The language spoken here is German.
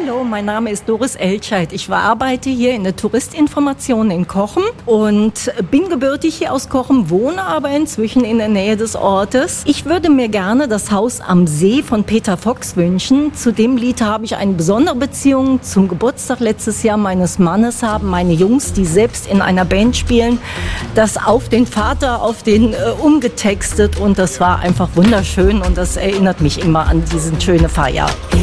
Hallo, mein Name ist Doris Elscheid. Ich arbeite hier in der Touristinformation in Cochem und bin gebürtig hier aus Cochem, wohne aber inzwischen in der Nähe des Ortes. Ich würde mir gerne das Haus am See von Peter Fox wünschen. Zu dem Lied habe ich eine besondere Beziehung. Zum Geburtstag letztes Jahr meines Mannes haben meine Jungs, die selbst in einer Band spielen, das auf den Vater, umgetextet und das war einfach wunderschön und das erinnert mich immer an diese schöne Feier.